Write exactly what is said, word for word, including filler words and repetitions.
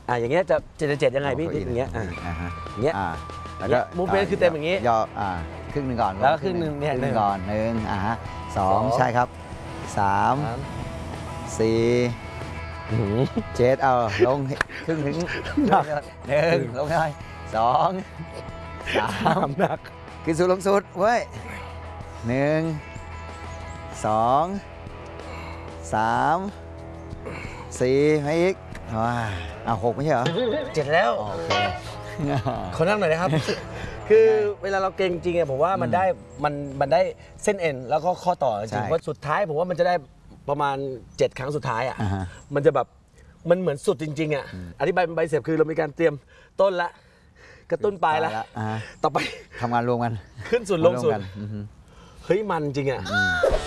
อ่าอย่างเงี้ยจะเจ็ดเจ็ดยังไงพี่อย่างเงี้ยอ่าอย่างเงี้ยแล้วก็มูฟเมนต์คือเต็มอย่างงี้ย่ออ่าครึ่งหนึ่งก่อนแล้วครึ่งหนึ่งเนี่ยครึ่งก่อนหนึ่งอ่าฮะสองใช่ครับสามสี่เจ็ดเอาลงครึ่งถึงหนึ่งลงได้สองสามหนักขึ้นสุดลงสุดเว้ยหนึ่งสองสามสี่ให้อีกว้าเอาหกไม่ใช่เหรอเจ็ดแล้วโอเคขอนั่งหน่อยนะครับคือเวลาเราเก่งจริงๆผมว่ามันได้มันมันได้เส้นเอ็นแล้วก็ข้อต่อจริงเพราะสุดท้ายผมว่ามันจะได้ประมาณเจ็ดครั้งสุดท้ายอ่ะมันจะแบบมันเหมือนสุดจริงๆอ่ะอธิบายเป็นใบเสร็จคือเรามีการเตรียมต้นละกระตุ้นปลายละต่อไปทำงานรวมกันขึ้นสุดลงสุดเฮ้ยมันจริงอ่ะ